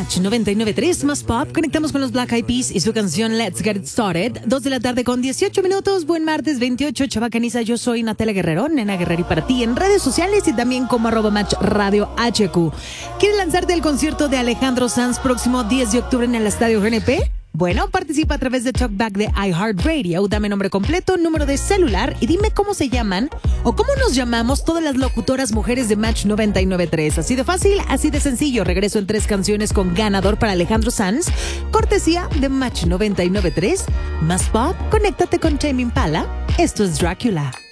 Match 99.3 más pop. Conectamos con los Black Eyed Peas y su canción Let's Get It Started. 2 de la tarde con 18 minutos. Buen martes 28, Chavacaniza. Yo soy Natalia Guerrero, Nena Guerrero, y para ti en redes sociales y también como @Match Radio HQ. ¿Quieres lanzarte al concierto de Alejandro Sanz próximo 10 de octubre en el Estadio GNP? Bueno, participa a través de Talkback de iHeartRadio. Dame nombre completo, número de celular y dime cómo se llaman o cómo nos llamamos todas las locutoras mujeres de Match 99.3. Así de fácil, así de sencillo. Regreso en 3 canciones con ganador para Alejandro Sanz. Cortesía de Match 99.3. Más pop, conéctate con Tame Impala. Esto es Drácula.